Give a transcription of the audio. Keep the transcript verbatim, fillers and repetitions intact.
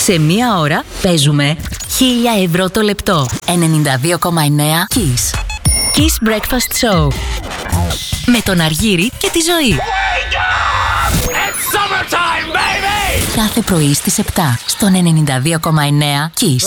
Σε μία ώρα παίζουμε χίλια ευρώ το λεπτό. ενενήντα δύο κόμμα εννέα Kiss. Kiss Breakfast Show. Με τον Αργύρη και τη Ζωή. Κάθε πρωί στις επτά στον ενενήντα δύο κόμμα εννέα Kiss.